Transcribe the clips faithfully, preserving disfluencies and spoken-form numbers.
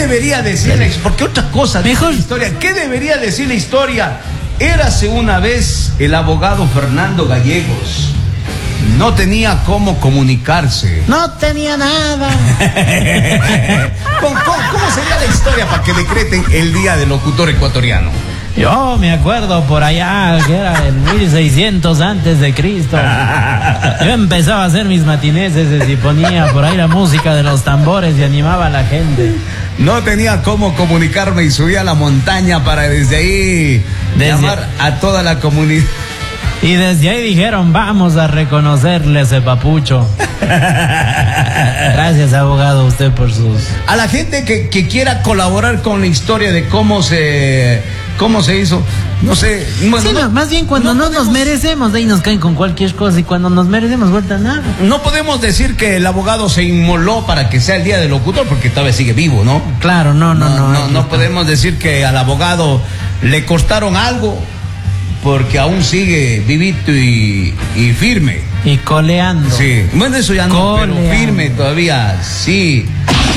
debería decir la historia? Porque otra cosa, mejor la historia. ¿Qué debería decir la historia? Érase una vez el abogado Fernando Gallegos. No tenía cómo comunicarse. No tenía nada. ¿Cómo, cómo, ¿Cómo sería la historia para que decreten el Día del Locutor Ecuatoriano? Yo me acuerdo por allá que era en mil seiscientos antes de Cristo. Yo empezaba a hacer mis matineses y ponía por ahí la música de los tambores y animaba a la gente. No tenía cómo comunicarme y subía a la montaña para desde ahí desde... llamar a toda la comunidad. Y desde ahí dijeron, vamos a reconocerle ese papucho. Gracias, abogado, usted por sus... A la gente que, que quiera colaborar con la historia de cómo se cómo se hizo, no sé... Bueno, sí, no, no, más bien cuando no, no podemos... nos merecemos, de ahí nos caen con cualquier cosa, y cuando nos merecemos vuelta nada. No podemos decir que el abogado se inmoló para que sea el Día del Locutor, porque todavía sigue vivo, ¿no? Claro, no, no, no. No, no, no podemos decir que al abogado le costaron algo, porque aún sigue vivito y, y firme. Y coleando. Sí, bueno, eso ya no, coleando. Pero firme todavía, sí,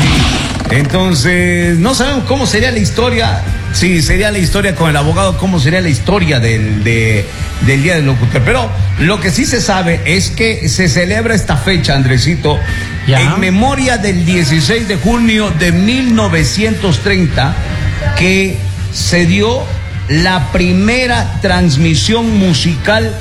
sí. Entonces, no sabemos cómo sería la historia. Sí, sería la historia con el abogado, cómo sería la historia del, de, del Día del Locutor. Pero lo que sí se sabe es que se celebra esta fecha, Andresito, ¿ya? En memoria del dieciséis de junio de mil novecientos treinta, que se dio la primera transmisión musical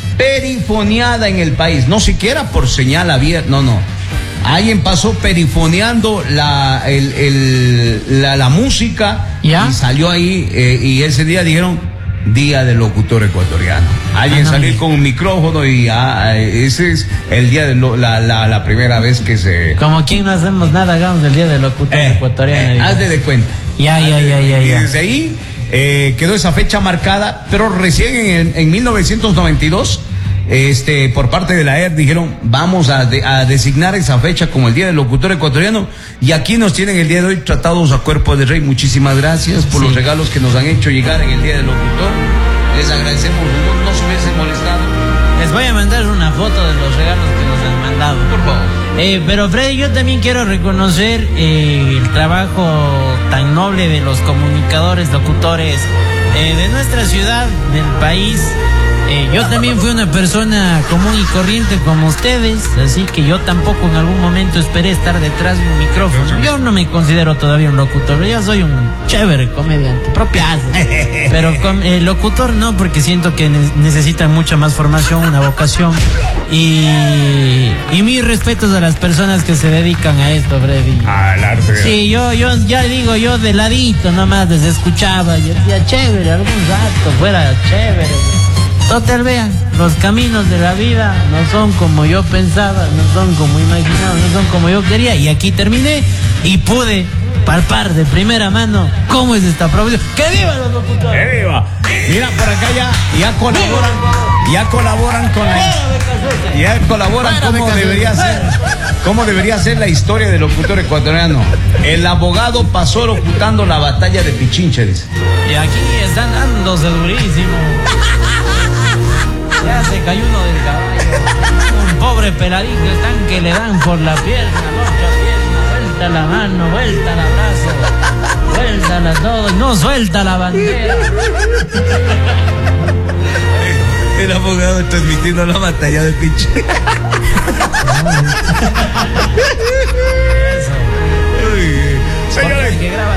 perifoniada en el país, no siquiera por señal abierta, no, no. Alguien pasó perifoneando la, el, el, la, la música, ¿ya? Y salió ahí, eh, y ese día dijeron Día del Locutor Ecuatoriano. Alguien ah, no, salió con un micrófono y ah, ese es el día de lo, la, la, la primera vez que se... Como quien no hacemos nada, hagamos el Día del Locutor eh, Ecuatoriano. Eh, hazte de cuenta. Ya, ya, ya, ya, ya. Y desde ahí eh, quedó esa fecha marcada, pero recién en, en mil novecientos noventa y dos... Este, por parte de la E R dijeron, vamos a, de, a designar esa fecha como el Día del Locutor Ecuatoriano, y aquí nos tienen el día de hoy tratados a cuerpo de rey. Muchísimas gracias por sí. los regalos que nos han hecho llegar en el Día del Locutor. Les agradecemos, no, no se hubiesen molestado. Les voy a mandar una foto de los regalos que nos han mandado. Por favor. Eh, pero Freddy, yo también quiero reconocer eh, el trabajo tan noble de los comunicadores, locutores eh, de nuestra ciudad, del país. Eh, yo también fui una persona común y corriente como ustedes, así que yo tampoco en algún momento esperé estar detrás de un micrófono. Yo no me considero todavía un locutor, yo soy un chévere comediante, propiazo. Pero con, eh, locutor no, porque siento que ne- necesitan mucha más formación, una vocación. Y, y mis respetos a las personas que se dedican a esto, Freddy. Al arte. Sí, yo, yo ya digo, yo de ladito nomás les escuchaba, yo decía chévere, algún rato fuera chévere. Total, vean, los caminos de la vida no son como yo pensaba, no son como imaginaba, no son como yo quería. Y aquí terminé y pude palpar de primera mano cómo es esta profesión. ¡Que viva los locutores! ¡Que viva! Mira, por acá ya, ya colaboran, ya colaboran con la... Ya colaboran cómo debería ser, cómo debería ser la historia del locutor ecuatoriano. El abogado pasó locutando la batalla de Pichinche, dice. Y aquí están dándose durísimo. Ya se cayó uno del caballo. Un pobre peladito están que le dan por la pierna, la otra pierna, vuelta la mano, vuelta el abrazo, vuéltala todo, no suelta la bandera. El abogado transmitiendo la batalla de Pinche. Eso. Señores, que graban,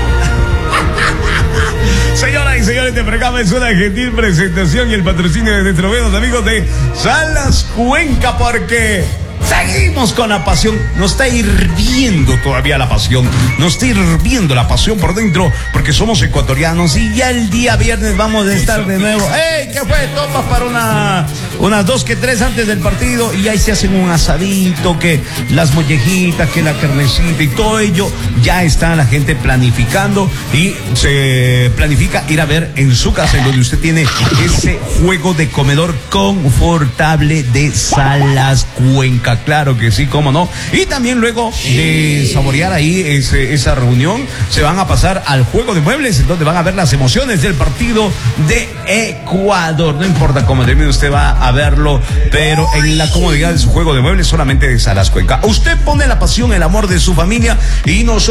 señoras y señores, de programa es una gentil presentación y el patrocinio de nuestros buenos amigos de Salas Cuenca, porque seguimos con la pasión. Nos está hirviendo todavía la pasión. Nos está hirviendo la pasión por dentro, porque somos ecuatorianos y ya el día viernes vamos a estar de nuevo. ¡Ey! ¿Qué fue? Topas para una, unas dos que tres antes del partido, y ahí se hacen un asadito, que las mollejitas, que la carnecita y todo ello. Ya está la gente planificando y se planifica ir a ver en su casa, en donde usted tiene ese juego de comedor confortable de Salas Cuenca. Claro que sí, cómo no. Y también luego de saborear ahí ese, esa reunión, se van a pasar al juego de muebles, donde van a ver las emociones del partido de Ecuador. No importa cómo termine, usted va a verlo, pero en la comodidad de su juego de muebles, solamente de Salas Cuenca. Usted pone la pasión, el amor de su familia, y nosotros